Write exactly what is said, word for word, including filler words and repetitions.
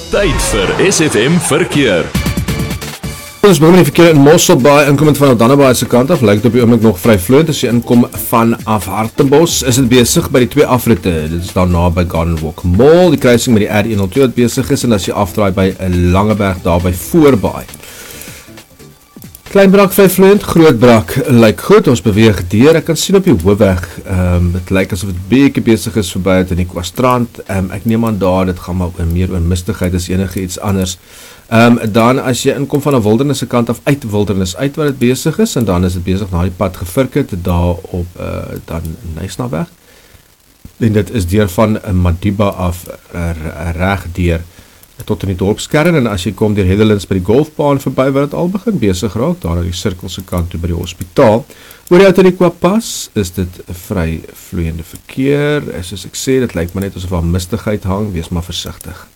Tyd vir S F M Verkeer. Ons begin met die verkeer in Mosselbaai, inkomend van Dannebaai se kant af, lyk dit op die oomblik nog vry vloeiend. As jy inkom vanaf Hartenbos, is dit besig by die twee afritte. Dit is daar na by Garden Walk Mall, die kruising met die R een nul twee wat besig is, en as jy afdraai by Langeberg, daar by Voorbaai. Kleinbrak vry vloeiend, Grootbrak lyk goed, ons beweeg deur. Ek kan sien op die hoofweg, um, het lyk asof het beeke besig is verby het in die Kwastrand. Um, ek neem aan daar, dit gaan maar oor meer oor mistigheid as enige iets anders. Um, dan as jy inkom van 'n wildernis se kant af uit wildernis uit wat dit besig is, en dan is dit besig na die pad Gevurkit, daar op uh, dan Nysnaweg. En dit is deur van Madiba af uh, reg deur tot in die dorpskern, en as jy kom deur Heatherlands by die golfbaan verby wat dit al begin besig raak, daar aan die sirkelse kant toe by die hospitaal. Oor die Outeniqua pas is dit vry vloeiende verkeer. Soos ek sê, dit lyk maar net asof daar mistigheid hang, wees maar versigtig.